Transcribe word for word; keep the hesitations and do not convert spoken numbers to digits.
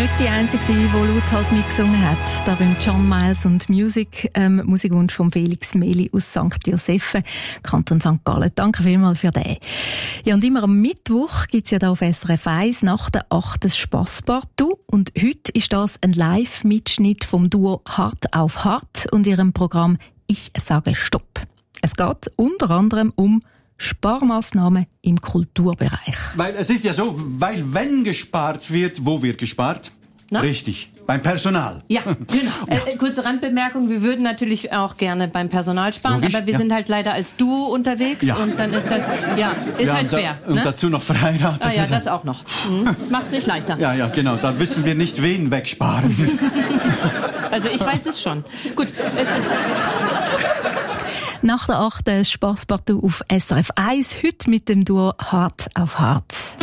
nicht die Einzige, die lauthals mitgesungen hat. Da beim John Miles und Music, ähm, Musikwunsch von Felix Meli aus Sankt Josephen, Kanton Sankt Gallen. Danke vielmals für den. Ja, und immer am Mittwoch gibt's ja da auf S R F eins nach der acht das Spasspartout. Und heute ist das ein Live-Mitschnitt vom Duo Hart auf Hart und ihrem Programm «Ich sage Stopp». Es geht unter anderem um Sparmaßnahmen im Kulturbereich. Weil es ist ja so, weil wenn gespart wird, wo wird gespart? Na? Richtig, beim Personal. Ja, genau. Äh, kurze Randbemerkung, wir würden natürlich auch gerne beim Personal sparen, Logisch, aber wir ja. sind halt leider als Duo unterwegs Ja. und dann ist das, ja, ist ja, halt und da, fair. Und Ne? dazu noch verheiratet. Ah ja, das auch noch. Hm, das macht's nicht leichter. Ja, ja, genau, da wissen wir nicht, wen wegsparen. Also ich weiß es schon. Gut. Nach der achten Spasspartout auf S R F eins, heute mit dem Duo Hart auf Hart.